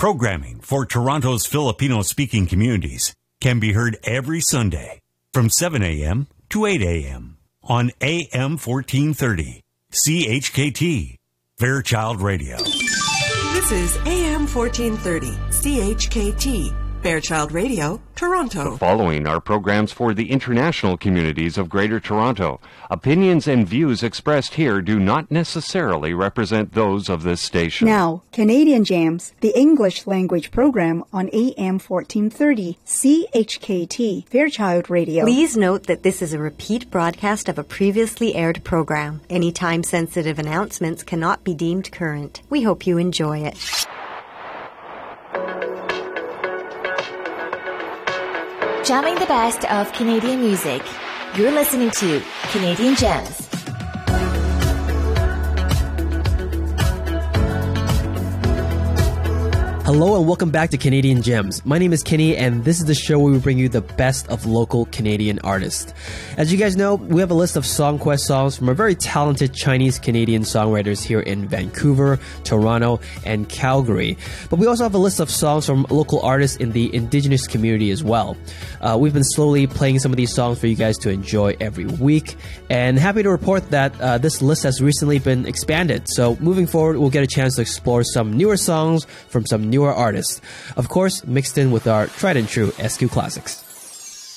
Programming for Toronto's Filipino-speaking communities can be heard every Sunday from 7 a.m. to 8 a.m. on AM 1430, CHKT, Fairchild Radio. This is AM 1430, CHKT, Fairchild Radio, Toronto. The following are programs for the international communities of Greater Toronto. Opinions and views expressed here do not necessarily represent those of this station. Now, Canadian Jams, the English language program on AM 1430, CHKT, Fairchild Radio. Please note that this is a repeat broadcast of a previously aired program. Any time-sensitive announcements cannot be deemed current. We hope you enjoy it. Jamming the best of Canadian music. You're listening to Canadian Gems. Hello and welcome back to Canadian Gems. My name is Kenny and this is the show where we bring you the best of local Canadian artists. As you guys know, we have a list of SongQuest songs from our very talented Chinese-Canadian songwriters here in Vancouver, Toronto, and Calgary. But we also have a list of songs from local artists in the Indigenous community as well. We've been slowly playing some of these songs for you guys to enjoy every week, and happy to report that this list has recently been expanded. So moving forward, we'll get a chance to explore some newer songs from some newer artists. Of course, mixed in with our tried and true SQ classics.